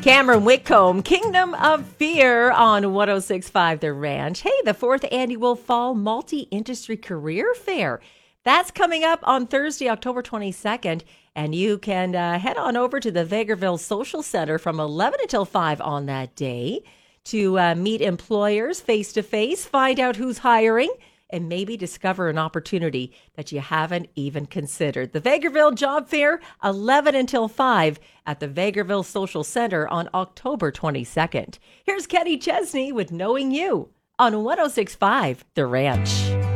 Cameron Whitcomb, Kingdom of Fear on 106.5 The Ranch. Hey, the 4th annual Fall Multi-Industry Career Fair. That's coming up on Thursday, October 22nd. And you can head on over to the Vegreville Social Center from 11 until 5 on that day to meet employers face-to-face, find out who's hiring, and maybe discover an opportunity that you haven't even considered. The Vegreville Job Fair, 11 until 5 at the Vegreville Social Center on October 22nd. Here's Kenny Chesney with Knowing You on 106.5 The Ranch.